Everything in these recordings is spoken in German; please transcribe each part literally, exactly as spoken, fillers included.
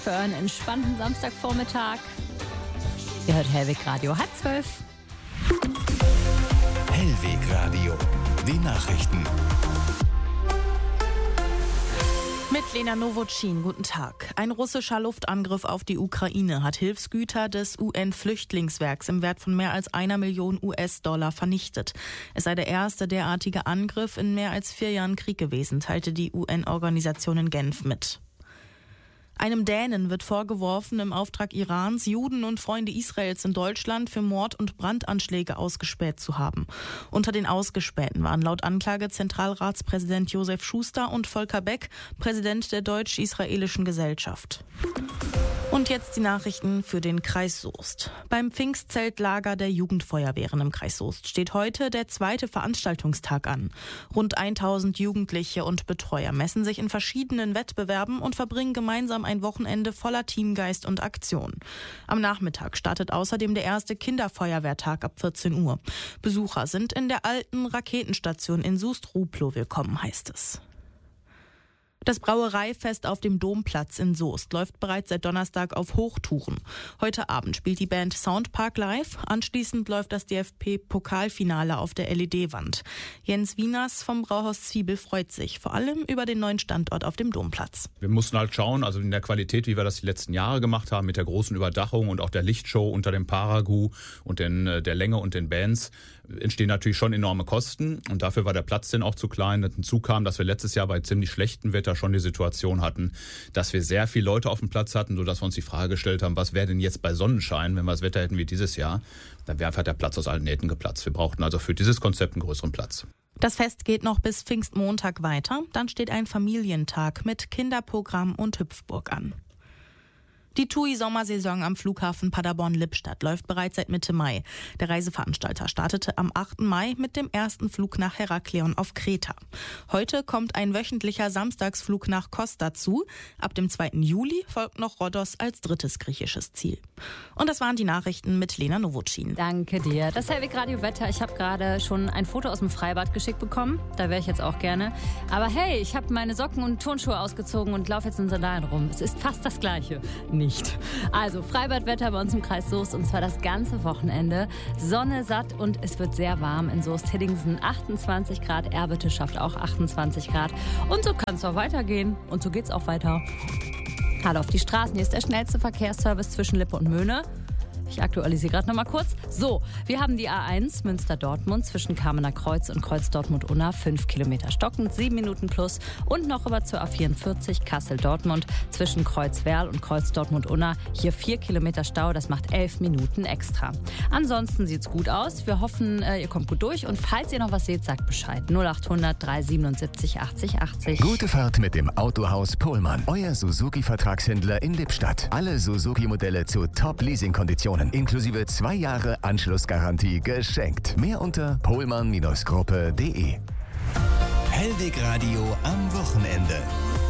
Für einen entspannten Samstagvormittag. Ihr hört Hellweg Radio, halb zwölf. Hellweg Radio, die Nachrichten. Mit Lena Nowotschin, guten Tag. Ein russischer Luftangriff auf die Ukraine hat Hilfsgüter des U N-Flüchtlingswerks im Wert von mehr als einer Million U S-Dollar vernichtet. Es sei der erste derartige Angriff in mehr als vier Jahren Krieg gewesen, teilte die U N-Organisation in Genf mit. Einem Dänen wird vorgeworfen, im Auftrag Irans Juden und Freunde Israels in Deutschland für Mord- und Brandanschläge ausgespäht zu haben. Unter den Ausgespähten waren laut Anklage Zentralratspräsident Josef Schuster und Volker Beck, Präsident der Deutsch-Israelischen Gesellschaft. Und jetzt die Nachrichten für den Kreis Soest. Beim Pfingstzeltlager der Jugendfeuerwehren im Kreis Soest steht heute der zweite Veranstaltungstag an. Rund tausend Jugendliche und Betreuer messen sich in verschiedenen Wettbewerben und verbringen gemeinsam ein Wochenende voller Teamgeist und Aktion. Am Nachmittag startet außerdem der erste Kinderfeuerwehrtag ab vierzehn Uhr. Besucher sind in der alten Raketenstation in Soest-Ruplow willkommen, heißt es. Das Brauereifest auf dem Domplatz in Soest läuft bereits seit Donnerstag auf Hochtouren. Heute Abend spielt die Band Soundpark live. Anschließend läuft das D F B-Pokalfinale auf der L E D-Wand. Jens Wieners vom Brauhaus Zwiebel freut sich, vor allem über den neuen Standort auf dem Domplatz. Wir mussten halt schauen, also in der Qualität, wie wir das die letzten Jahre gemacht haben, mit der großen Überdachung und auch der Lichtshow unter dem Paragu und den, der Länge und den Bands, entstehen natürlich schon enorme Kosten. Und dafür war der Platz denn auch zu klein. Hinzu kam, dass wir letztes Jahr bei ziemlich schlechtem Wetter schon die Situation hatten, dass wir sehr viele Leute auf dem Platz hatten, sodass wir uns die Frage gestellt haben, was wäre denn jetzt bei Sonnenschein, wenn wir das Wetter hätten wie dieses Jahr? Dann wäre einfach der Platz aus allen Nähten geplatzt. Wir brauchten also für dieses Konzept einen größeren Platz. Das Fest geht noch bis Pfingstmontag weiter. Dann steht ein Familientag mit Kinderprogramm und Hüpfburg an. Die T U I-Sommersaison am Flughafen Paderborn-Lippstadt läuft bereits seit Mitte Mai. Der Reiseveranstalter startete am achten Mai mit dem ersten Flug nach Herakleon auf Kreta. Heute kommt ein wöchentlicher Samstagsflug nach Kos dazu. Ab dem zweiten Juli folgt noch Rhodos als drittes griechisches Ziel. Und das waren die Nachrichten mit Lena Nowotschin. Danke dir. Das Hellweg Radio Wetter. Ich habe gerade schon ein Foto aus dem Freibad geschickt bekommen. Da wäre ich jetzt auch gerne. Aber hey, ich habe meine Socken und Turnschuhe ausgezogen und laufe jetzt in Sandalen rum. Es ist fast das Gleiche. Nicht. Also Freibadwetter bei uns im Kreis Soest und zwar das ganze Wochenende. Sonne satt und es wird sehr warm in Soest-Hillingsen. achtundzwanzig Grad, Erbitte schafft auch achtundzwanzig Grad. Und so kann es auch weitergehen. Und so geht's auch weiter. Hallo auf die Straßen. Hier ist der schnellste Verkehrsservice zwischen Lippe und Möhne. Ich aktualisiere gerade noch mal kurz. So, wir haben die A eins Münster-Dortmund zwischen Kamener Kreuz und Kreuz-Dortmund-Unna. fünf Kilometer stockend, sieben Minuten plus. Und noch rüber zur A vierundvierzig Kassel-Dortmund zwischen Kreuz-Werl und Kreuz-Dortmund-Unna. Hier vier Kilometer Stau, das macht elf Minuten extra. Ansonsten sieht's gut aus. Wir hoffen, ihr kommt gut durch. Und falls ihr noch was seht, sagt Bescheid. null achthundert dreihundertsiebenundsiebzig achtzig achtzig. Gute Fahrt mit dem Autohaus Pohlmann. Euer Suzuki-Vertragshändler in Lippstadt. Alle Suzuki-Modelle zu Top-Leasing-Konditionen. Inklusive zwei Jahre Anschlussgarantie geschenkt. Mehr unter pohlmann Gruppe punkt de. Hellweg Radio am Wochenende.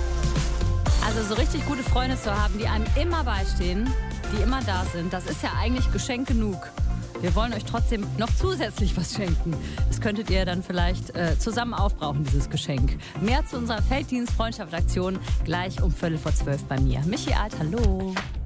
Also so richtig gute Freunde zu haben, die einem immer beistehen, die immer da sind, das ist ja eigentlich Geschenk genug. Wir wollen euch trotzdem noch zusätzlich was schenken. Das könntet ihr dann vielleicht äh, zusammen aufbrauchen, dieses Geschenk. Mehr zu unserer Felddienst-Freundschaft-Aktion gleich um Viertel vor zwölf bei mir. Michi Alt, hallo.